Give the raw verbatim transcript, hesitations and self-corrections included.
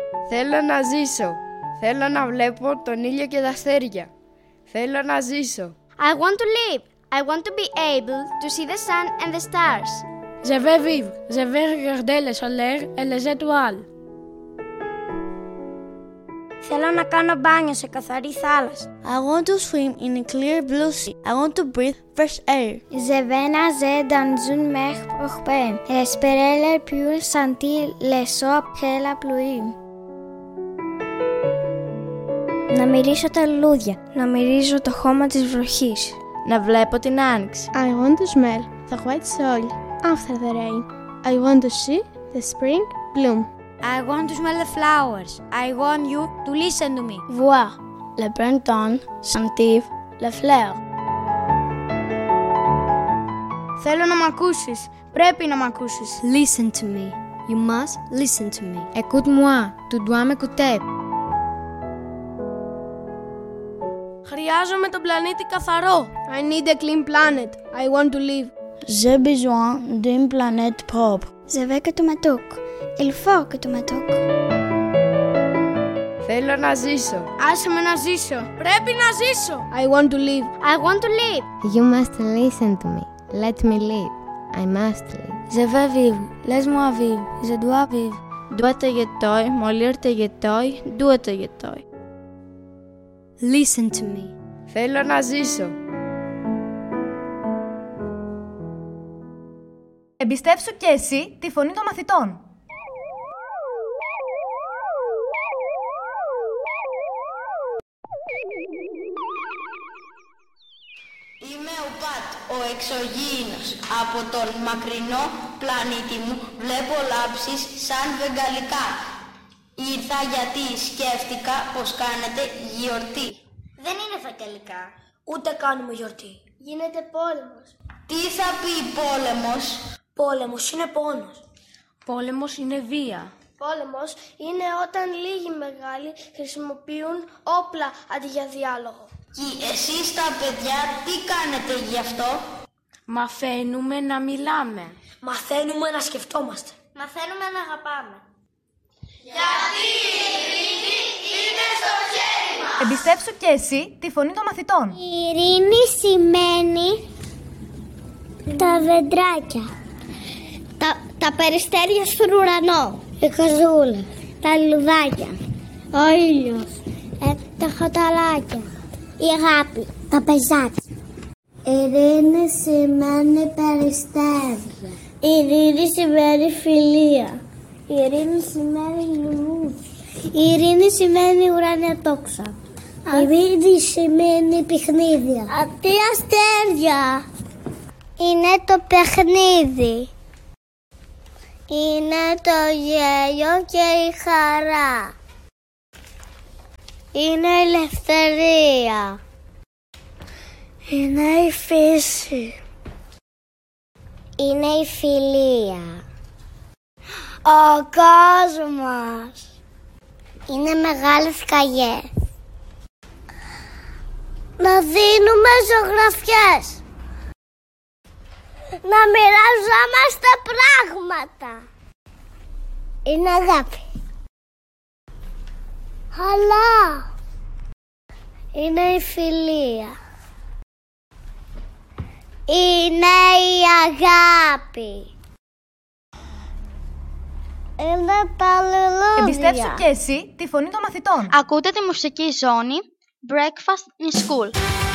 Θέλω να ζήσω. Θέλω να βλέπω τον ήλιο και τα αστέρια. Θέλω να ζήσω. I want to live. I want to be able to see the sun and the stars. Je veux vivre. Je veux regarder le soleil et les étoiles. Θέλω να κάνω μπάνιο σε καθαρή θάλασσα. I want to swim in a clear blue sea. I want to breathe fresh air. Je veux nager dans une mer profonde. Respirer l'air pur, sentir les eaux après la pluie. Να μυρίσω τα λουλούδια. Να μυρίζω το χώμα της βροχής. Να βλέπω την άνοιξη. I want to smell the white soil after the rain. I want to see the spring bloom. I want to smell the flowers. I want you to listen to me. Voir le printemps, sentir les fleurs. Θέλω να μ' ακούσεις. Πρέπει να μ' ακούσεις. Listen to me. You must listen to me. Écoute-moi. Tu dois m'écouter. Χρειάζομαι τον πλανήτη καθαρό. I need a clean planet. I want to live. J'ai besoin d'une planète propre. Je veux que tu me toques. Il faut que tu me toques. Θέλω να ζήσω. Άσε με να ζήσω. Πρέπει να ζήσω. I want to live. I want to live. You must listen to me. Let me live. I must live. Je veux vivre. Laisse-moi vivre. Je dois vivre. Dois te getoi, molir te getoi, dois te getoi. Listen to me. Θέλω να ζήσω. Εμπιστεύσου και εσύ τη φωνή των μαθητών. Είμαι ο Πατ, ο εξωγήινος. Από τον μακρινό πλανήτη μου βλέπω λάμψεις σαν βεγγαλικά. Ήρθα γιατί σκέφτηκα πως κάνετε γιορτή. Δεν είναι βαγγαλικά. Ούτε κάνουμε γιορτή. Γίνεται πόλεμος. Τι θα πει πόλεμος? Πόλεμος είναι πόνος. Πόλεμος είναι βία. Πόλεμος είναι όταν λίγοι μεγάλοι χρησιμοποιούν όπλα αντί για διάλογο. Και εσείς τα παιδιά τι κάνετε γι' αυτό? Μαθαίνουμε να μιλάμε. Μαθαίνουμε να σκεφτόμαστε. Μαθαίνουμε να αγαπάμε. Γιατί η ειρήνη είναι στο χέρι μας. Εμπιστεύσου και εσύ τη φωνή των μαθητών. Η ειρήνη σημαίνει τα δεντράκια, τα, τα περιστέρια στον ουρανό, η καζούλα, τα λουδάκια, ο ήλιος, ε, τα χωταλάκια, η αγάπη, τα πεζάκια. Η ειρήνη σημαίνει περιστέρια. Η ειρήνη σημαίνει φιλία. Η ειρήνη σημαίνει λουλούδι. Η ειρήνη σημαίνει ουράνια τόξα. Η ειρήνη σημαίνει παιχνίδια. Τι αστέρια! Είναι το παιχνίδι. Είναι το γέλιο και η χαρά. Είναι η ελευθερία. Είναι η φύση. Είναι η φιλία. Ο κόσμος. Είναι μεγάλες καγιές. Να δίνουμε ζωγραφιές. Να μοιραζόμαστε πράγματα. Είναι αγάπη. Αλλά είναι η φιλία. Είναι η αγάπη. Είναι τα λουλούδια. Εμπιστεύσου και εσύ τη φωνή των μαθητών. Ακούτε τη μουσική ζώνη Breakfast in School.